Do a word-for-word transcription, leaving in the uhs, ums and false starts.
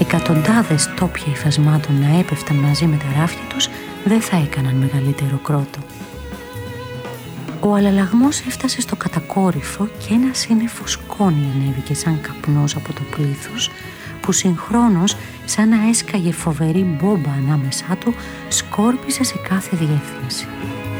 εκατοντάδες τόπια υφασμάτων να έπεφταν μαζί με τα ράφια τους δεν θα έκαναν μεγαλύτερο κρότο. Ο αλλαλαγμός έφτασε στο κατακόρυφο και ένα σύννεφο σκόνη ανέβηκε σαν καπνός από το πλήθος, που συγχρόνως, σαν να έσκαγε φοβερή μπόμπα ανάμεσά του, σκόρπιζε σε κάθε διεύθυνση.